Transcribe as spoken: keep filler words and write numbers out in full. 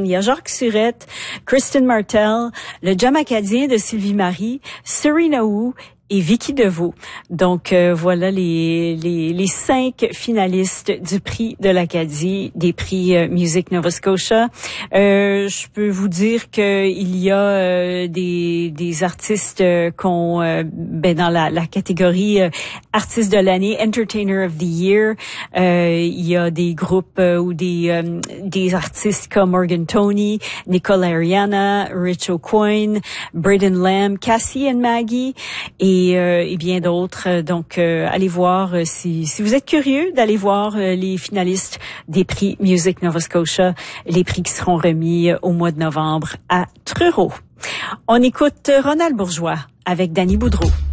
il y a Jacques Surette, Kristen Martel, le Jam acadien de Sylvie Marie, Serena Wu et Vicky Deveau. Donc euh, voilà les les les cinq finalistes du prix de l'Acadie, des prix euh, Music Nova Scotia. Euh, je peux vous dire que il y a euh, des des artistes euh, qu'on euh, ben dans la la catégorie euh, artiste de l'année, Entertainer of the Year. Euh, il y a des groupes euh, ou des euh, des artistes comme Morgan Toney, Nicole Ariana, Rich O'Coin, Braden Lamb, Cassie and Maggie et Et, euh, et bien d'autres. Donc, euh, allez voir, euh, si, si vous êtes curieux, d'aller voir euh, les finalistes des prix Music Nova Scotia, les prix qui seront remis euh, au mois de novembre à Truro. On écoute Ronald Bourgeois avec Danny Boudreau.